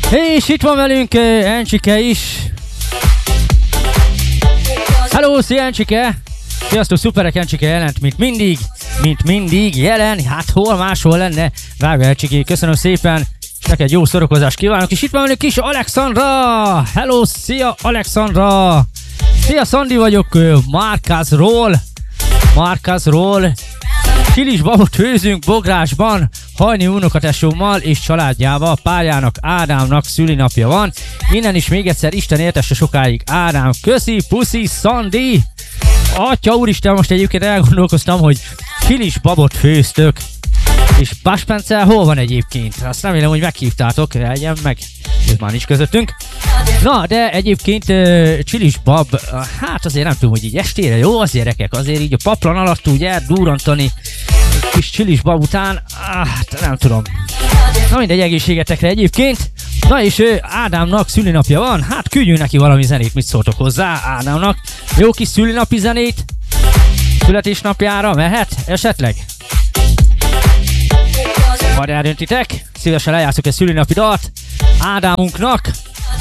És itt van velünk Encsike is. Hello, szia Encsike! Sziasztok, szuperek, Encsike jelent, mint mindig jelen. Hát hol máshol lenne? Drága Encsike, köszönöm szépen, és neked jó szórakozást kívánok. És itt van velünk is Alexandra! Hello, szia Alexandra! Szia, Szandi vagyok, Márkázról. Csilis babot főzünk Bográsban, Hajni unokatesómmal és családjával. Párjának, Ádámnak szülinapja van. Innen is még egyszer Isten éltesse sokáig Ádám. Köszi, puszi, Szandi! Atya úristen, most egyébként elgondolkoztam, hogy csilis babot főztök. És Baspencel hol van egyébként? Azt remélem, hogy meghívtátok, legyen meg. Ez már nincs közöttünk. Na, de egyébként csilis bab, hát azért nem tudom, hogy így estére jó az gyerekek, azért így a paplan alatt úgy eldurrantani kis csilis bab után, hát nem tudom. Na mindegy, egészségetekre egyébként. Na és Ádámnak szülinapja van, hát küldjünk neki valami zenét, mit szóltok hozzá Ádámnak? Jó kis szülinapi zenét? Születésnapjára mehet esetleg? Majd eldöntitek, szívesen lejátszok egy szülinapi dalt Ádámunknak.